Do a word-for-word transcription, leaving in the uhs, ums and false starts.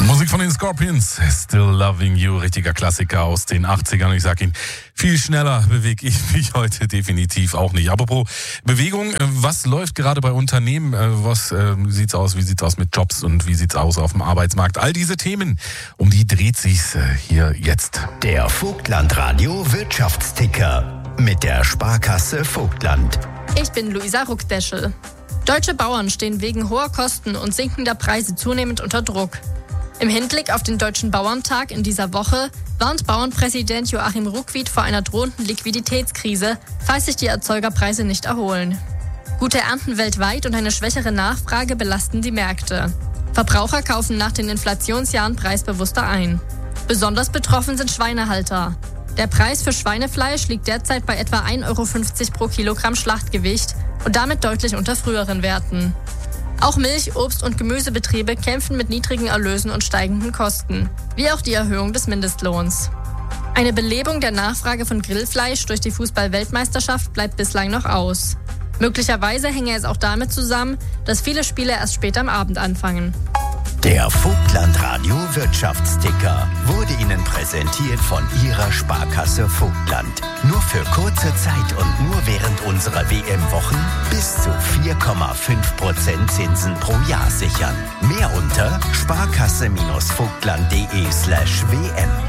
Musik von den Scorpions, Still Loving You, richtiger Klassiker aus den achtzigern. Und ich sag Ihnen, viel schneller bewege ich mich heute definitiv auch nicht. Apropos Bewegung, was läuft gerade bei Unternehmen? Was äh, sieht's aus? Wie sieht's aus mit Jobs und wie sieht's aus auf dem Arbeitsmarkt? All diese Themen, um die dreht sich's äh, hier jetzt. Der Vogtland-Radio Wirtschaftsticker mit der Sparkasse Vogtland. Ich bin Luisa Ruckdeschel. Deutsche Bauern stehen wegen hoher Kosten und sinkender Preise zunehmend unter Druck. Im Hinblick auf den Deutschen Bauerntag in dieser Woche warnt Bauernpräsident Joachim Ruckwied vor einer drohenden Liquiditätskrise, falls sich die Erzeugerpreise nicht erholen. Gute Ernten weltweit und eine schwächere Nachfrage belasten die Märkte. Verbraucher kaufen nach den Inflationsjahren preisbewusster ein. Besonders betroffen sind Schweinehalter. Der Preis für Schweinefleisch liegt derzeit bei etwa ein Euro fünfzig pro Kilogramm Schlachtgewicht und damit deutlich unter früheren Werten. Auch Milch-, Obst- und Gemüsebetriebe kämpfen mit niedrigen Erlösen und steigenden Kosten, wie auch die Erhöhung des Mindestlohns. Eine Belebung der Nachfrage von Grillfleisch durch die Fußball-Weltmeisterschaft bleibt bislang noch aus. Möglicherweise hänge es auch damit zusammen, dass viele Spiele erst spät am Abend anfangen. Der Vogtland-Radio Wirtschaftsticker wurde Ihnen präsentiert von Ihrer Sparkasse Vogtland. Nur für kurze Zeit und nur während unserer W M-Wochen bis zu vier Komma fünf Prozent Zinsen pro Jahr sichern. Mehr unter sparkasse-vogtland.de slash WM.